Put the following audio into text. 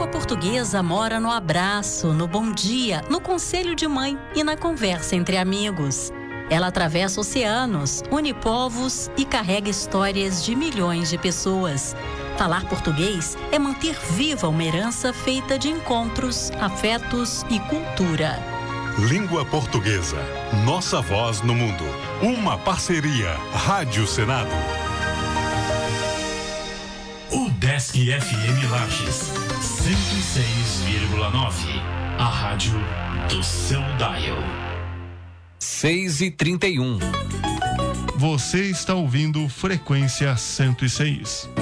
portuguesa mora no abraço, no bom dia, no conselho de mãe e na conversa entre amigos. Ela atravessa oceanos, une povos e carrega histórias de milhões de pessoas. Falar português é manter viva uma herança feita de encontros, afetos e cultura. Língua Portuguesa. Nossa voz no mundo. Uma parceria. Rádio Senado. O Desk FM Lages 106,9. A rádio do seu dial. 6h31. Você está ouvindo Frequência 106.